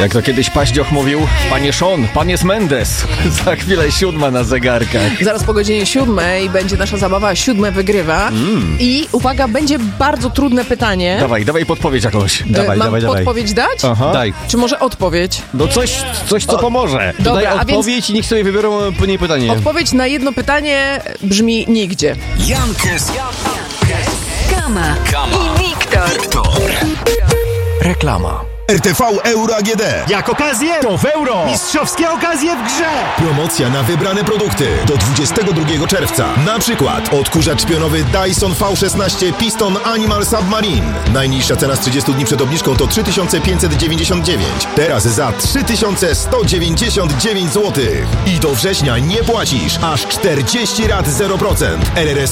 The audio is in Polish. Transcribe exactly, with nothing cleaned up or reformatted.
Jak to kiedyś Paździoch mówił, panie Sean, pan jest Mendes. Za chwilę siódma na zegarkach. Zaraz po godzinie siódmej będzie nasza zabawa, siódme wygrywa. Mm. I uwaga, będzie bardzo trudne pytanie. Dawaj, dawaj podpowiedź jakąś. Dawaj, Mam dawaj, dawaj. podpowiedź dać? Aha. Daj. Czy może odpowiedź? No coś, coś co pomoże. Dobra, Daj a odpowiedź więc i niech sobie wybiorą po niej pytanie. odpowiedź na jedno pytanie brzmi nigdzie. Jankes, Kama, Kama i Wiktor. Wiktor. Reklama. R T V Euro A G D. Jak okazje, to w euro. Mistrzowskie okazje w grze. Promocja na wybrane produkty do dwudziestego drugiego czerwca. Na przykład odkurzacz pionowy Dyson V szesnaście Piston Animal Submarine. Najniższa cena z trzydziestu dni przed obniżką to trzy tysiące pięćset dziewięćdziesiąt dziewięć. Teraz za trzy tysiące sto dziewięćdziesiąt dziewięć złotych. I do września nie płacisz. Aż czterdzieści rat zero procent. L R S